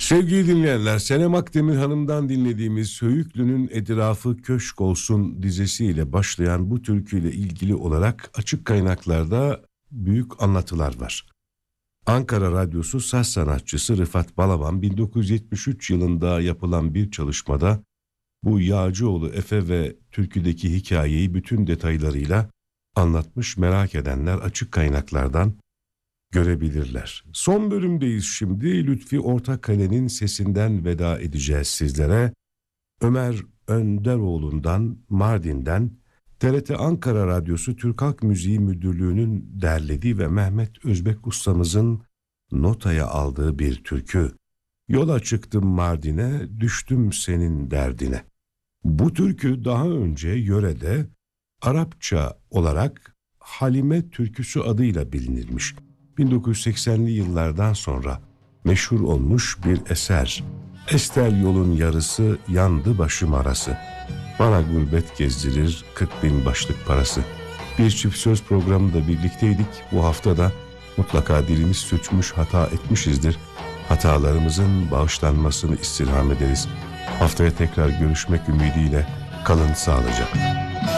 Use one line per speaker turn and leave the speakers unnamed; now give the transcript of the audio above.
Sevgili dinleyenler, Senem Akdemir Hanım'dan dinlediğimiz Söğütlü'nün Etrafı Köşk Olsun dizesiyle başlayan bu türküyle ilgili olarak açık kaynaklarda büyük anlatılar var. Ankara Radyosu saz sanatçısı Rıfat Balaban 1973 yılında yapılan bir çalışmada bu Yağcıoğlu Efe ve türküdeki hikayeyi bütün detaylarıyla anlatmış, merak edenler açık kaynaklardan görebilirler. Son bölümdeyiz şimdi. Lütfi Ortakale'nin sesinden veda edeceğiz sizlere. Ömer Önderoğlu'ndan, Mardin'den, TRT Ankara Radyosu Türk Halk Müziği Müdürlüğü'nün derlediği ve Mehmet Özbek ustamızın notaya aldığı bir türkü. Yola çıktım Mardin'e, düştüm senin derdine. Bu türkü daha önce yörede Arapça olarak Halime türküsü adıyla bilinirmiş. 1980'li yıllardan sonra meşhur olmuş bir eser. Estel yolun yarısı, yandı başım arası. Bana gurbet gezdirir 40.000 başlık parası. Bir çift söz programında birlikteydik. Bu hafta da mutlaka dilimiz sürçmüş, hata etmişizdir. Hatalarımızın bağışlanmasını istirham ederiz. Haftaya tekrar görüşmek ümidiyle kalın sağlıcakla.